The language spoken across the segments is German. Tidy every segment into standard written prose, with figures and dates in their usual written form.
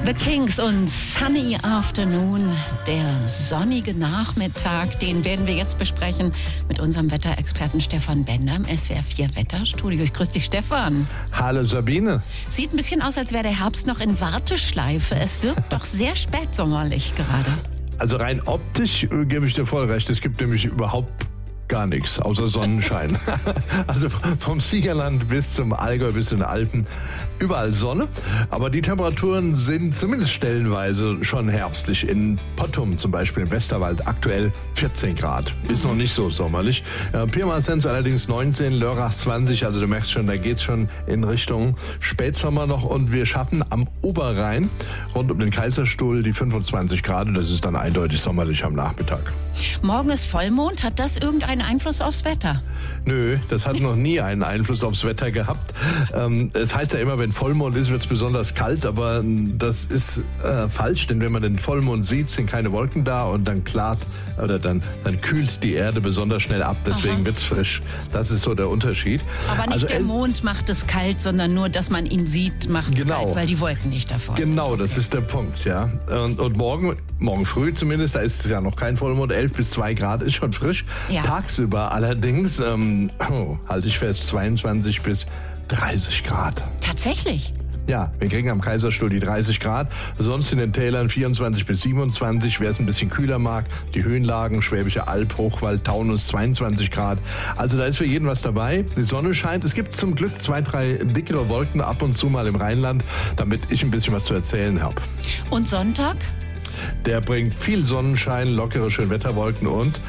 The Kings und Sunny Afternoon, der sonnige Nachmittag, den werden wir jetzt besprechen mit unserem Wetterexperten Stefan Bender im SWR 4 Wetterstudio. Ich grüße dich, Stefan. Hallo Sabine. Sieht ein bisschen aus, als wäre der Herbst noch in Warteschleife. Es wirkt doch sehr spätsommerlich gerade. Also rein optisch gebe ich dir voll recht. Es gibt nämlich überhaupt gar nichts außer Sonnenschein. Also vom Siegerland bis zum Allgäu, bis zu den Alpen, überall Sonne. Aber die Temperaturen sind zumindest stellenweise schon herbstlich. In Pottum zum Beispiel im Westerwald aktuell 14 Grad. Ist noch nicht so sommerlich. Pirmasens allerdings 19, Lörrach 20. Also du merkst schon, da geht's schon in Richtung Spätsommer noch. Und wir schaffen am Oberrhein rund um den Kaiserstuhl die 25 Grad. Und das ist dann eindeutig sommerlich am Nachmittag. Morgen ist Vollmond. Hat das irgendeinen Einfluss aufs Wetter? Nö, das hat noch nie einen Einfluss aufs Wetter gehabt. Es heißt ja immer, wenn Vollmond ist, wird es besonders kalt, aber das ist falsch, denn wenn man den Vollmond sieht, sind keine Wolken da und dann dann kühlt die Erde besonders schnell ab, deswegen wird es frisch. Das ist so der Unterschied. Aber nicht also, der Mond macht es kalt, sondern nur, dass man ihn sieht, macht es kalt, weil die Wolken nicht davor sind. Genau, das ist der Punkt, ja. Und morgen früh zumindest, da ist es ja noch kein Vollmond, 11 bis 2 Grad ist schon frisch. Ja. Tagsüber allerdings, halte ich fest, 22 bis 30 Grad. Tatsächlich? Ja, wir kriegen am Kaiserstuhl die 30 Grad. Sonst in den Tälern 24 bis 27. Wer es ein bisschen kühler mag, die Höhenlagen, Schwäbische Alb, Hochwald, Taunus 22 Grad. Also da ist für jeden was dabei. Die Sonne scheint. Es gibt zum Glück 2, 3 dickere Wolken ab und zu mal im Rheinland, damit ich ein bisschen was zu erzählen habe. Und Sonntag? Der bringt viel Sonnenschein, lockere Schönwetterwolken und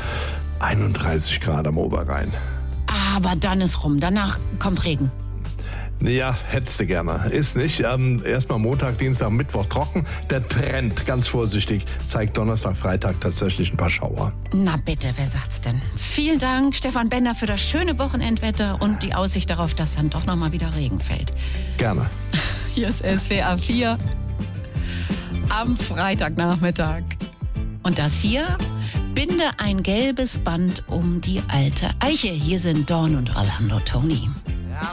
31 Grad am Oberrhein. Aber dann ist rum. Danach kommt Regen. Ja, hättest du gerne. Ist nicht. Erstmal Montag, Dienstag, Mittwoch trocken. Der Trend, ganz vorsichtig, zeigt Donnerstag, Freitag tatsächlich ein paar Schauer. Na bitte, wer sagt's denn? Vielen Dank, Stefan Bender, für das schöne Wochenendwetter und die Aussicht darauf, dass dann doch nochmal wieder Regen fällt. Gerne. Hier ist SWR 4 am Freitagnachmittag. Und das hier? Binde ein gelbes Band um die alte Eiche. Hier sind Dawn und Orlando Tony.